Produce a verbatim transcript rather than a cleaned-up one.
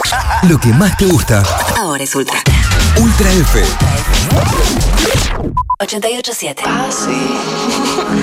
Lo que más te gusta. Ahora es Ultra. Ultra F. ochenta y ocho siete. Ah, sí.